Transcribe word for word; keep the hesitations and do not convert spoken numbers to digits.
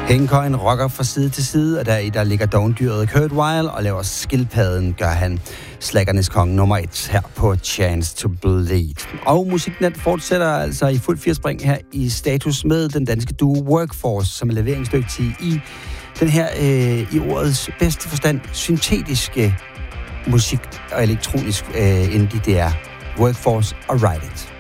Hængekøjen rocker fra side til side, og deri der ligger dogndyret Kurt Weill og laver skildpadden, gør han slackernes konge nummer et her på Chance to Bleed. Og Musiknet fortsætter altså i fuld firespring her i status med den danske duo Workforce, som er leveringsdygtige i den her, øh, i ordets bedste forstand, syntetiske musik og elektronisk øh, indie, det er Workforce og Ride It.